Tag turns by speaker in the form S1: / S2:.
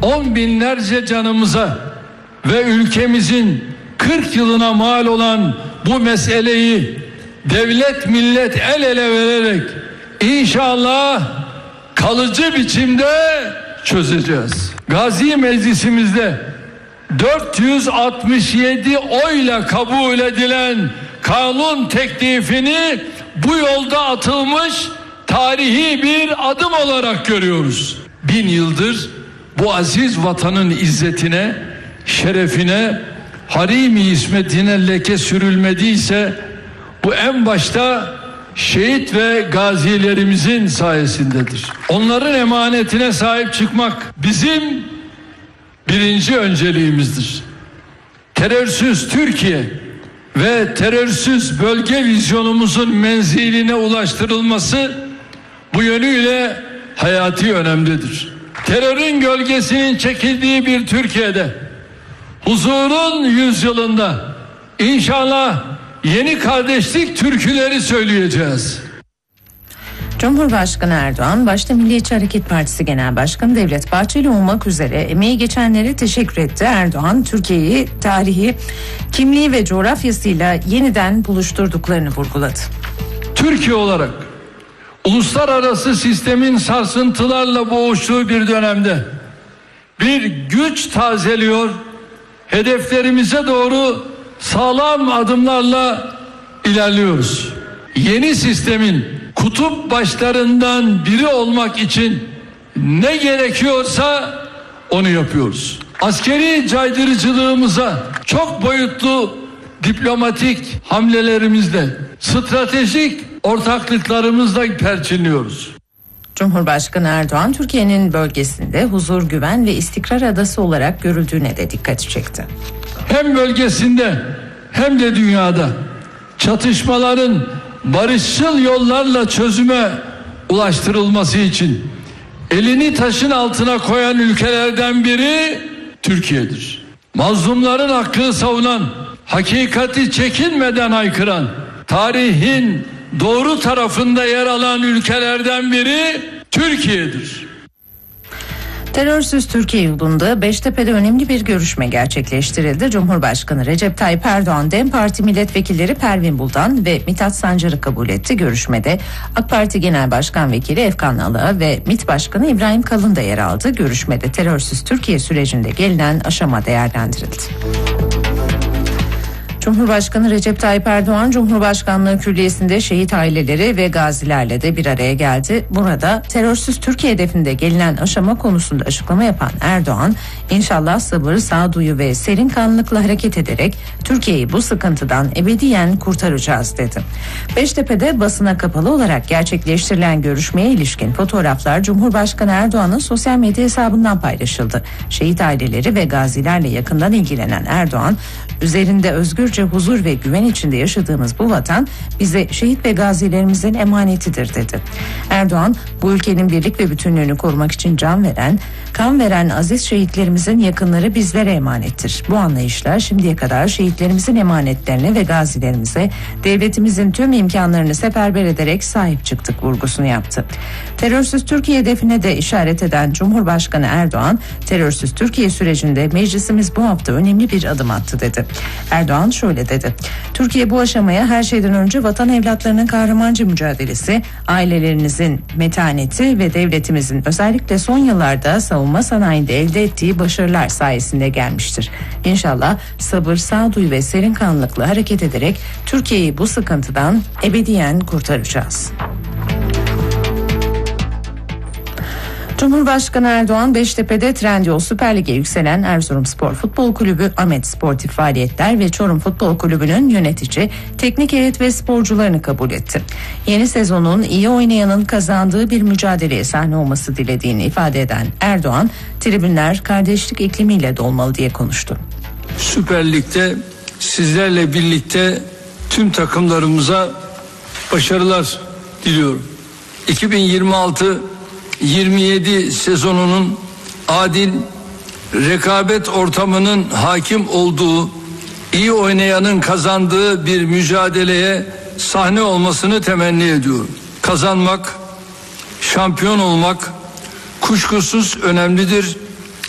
S1: On binlerce canımıza ve ülkemizin 40 yılına mal olan bu meseleyi devlet millet el ele vererek inşallah kalıcı biçimde çözeceğiz. Gazi Meclisimizde 467 oyla kabul edilen kanun teklifini bu yolda atılmış tarihi bir adım olarak görüyoruz. 1000 yıldır bu aziz vatanın izzetine, şerefine, harimi ismetine leke sürülmediyse bu en başta şehit ve gazilerimizin sayesindedir. Onların emanetine sahip çıkmak bizim birinci önceliğimizdir. Terörsüz Türkiye ve terörsüz bölge vizyonumuzun menziline ulaştırılması bu yönüyle hayati önemlidir. Terörün gölgesinin çekildiği bir Türkiye'de, huzurun yüzyılında inşallah yeni kardeşlik türküleri söyleyeceğiz.
S2: Cumhurbaşkanı Erdoğan, başta Milliyetçi Hareket Partisi Genel Başkanı Devlet Bahçeli olmak üzere emeği geçenlere teşekkür etti. Erdoğan, Türkiye'yi tarihi, kimliği ve coğrafyasıyla yeniden buluşturduklarını vurguladı.
S1: Türkiye olarak uluslararası sistemin sarsıntılarla boğuştuğu bir dönemde bir güç tazeliyor, hedeflerimize doğru sağlam adımlarla ilerliyoruz. Yeni sistemin kutup başlarından biri olmak için ne gerekiyorsa onu yapıyoruz. Askeri caydırıcılığımıza, çok boyutlu diplomatik hamlelerimizle, stratejik ortaklıklarımızla perçinliyoruz.
S2: Cumhurbaşkanı Erdoğan, Türkiye'nin bölgesinde huzur, güven ve istikrar adası olarak görüldüğüne de dikkati çekti.
S1: Hem bölgesinde hem de dünyada çatışmaların barışçıl yollarla çözüme ulaştırılması için elini taşın altına koyan ülkelerden biri Türkiye'dir. Mazlumların hakkını savunan, hakikati çekinmeden haykıran, tarihin doğru tarafında yer alan ülkelerden biri Türkiye'dir.
S2: Terörsüz Türkiye yolunda Beştepe'de önemli bir görüşme gerçekleştirildi. Cumhurbaşkanı Recep Tayyip Erdoğan, DEM Parti milletvekilleri Pervin Buldan ve Mithat Sancar'ı kabul etti. Görüşmede AK Parti Genel Başkan Vekili Efkan Ala ve MİT Başkanı İbrahim Kalın da yer aldı. Görüşmede terörsüz Türkiye sürecinde gelinen aşama değerlendirildi. Cumhurbaşkanı Recep Tayyip Erdoğan, Cumhurbaşkanlığı Külliyesi'nde şehit aileleri ve gazilerle de bir araya geldi. Burada terörsüz Türkiye hedefinde gelinen aşama konusunda açıklama yapan Erdoğan, inşallah sabır, sağduyu ve serin kanlılıkla hareket ederek Türkiye'yi bu sıkıntıdan ebediyen kurtaracağız dedi. Beştepe'de basına kapalı olarak gerçekleştirilen görüşmeye ilişkin fotoğraflar Cumhurbaşkanı Erdoğan'ın sosyal medya hesabından paylaşıldı. Şehit aileleri ve gazilerle yakından ilgilenen Erdoğan, üzerinde özgürce huzur ve güven içinde yaşadığımız bu vatan bize şehit ve gazilerimizin emanetidir dedi. Erdoğan, bu ülkenin birlik ve bütünlüğünü korumak için can veren, kan veren aziz şehitlerimizin yakınları bizlere emanettir. Bu anlayışla şimdiye kadar şehitlerimizin emanetlerine ve gazilerimize devletimizin tüm imkanlarını seferber ederek sahip çıktık vurgusunu yaptı. Terörsüz Türkiye hedefine de işaret eden Cumhurbaşkanı Erdoğan, terörsüz Türkiye sürecinde meclisimiz bu hafta önemli bir adım attı dedi. Erdoğan şöyle dedi: Türkiye bu aşamaya her şeyden önce vatan evlatlarının kahramanca mücadelesi, ailelerinizin metaneti ve devletimizin özellikle son yıllarda savunma sanayinde elde ettiği başarılar sayesinde gelmiştir. İnşallah sabır, sağduyu ve serin kanlılıkla hareket ederek Türkiye'yi bu sıkıntıdan ebediyen kurtaracağız. Cumhurbaşkanı Erdoğan, Beştepe'de Trendyol Süper Lig'e yükselen Erzurumspor Futbol Kulübü, Ahmet Sportif Faaliyetler ve Çorum Futbol Kulübü'nün yönetici, teknik heyet ve sporcularını kabul etti. Yeni sezonun iyi oynayanın kazandığı bir mücadeleye sahne olması dilediğini ifade eden Erdoğan, tribünler kardeşlik iklimiyle dolmalı diye konuştu.
S1: Süper Lig'de sizlerle birlikte tüm takımlarımıza başarılar diliyorum. 2026-27 sezonunun adil, rekabet ortamının hakim olduğu, iyi oynayanın kazandığı bir mücadeleye sahne olmasını temenni ediyorum. Kazanmak, şampiyon olmak kuşkusuz önemlidir.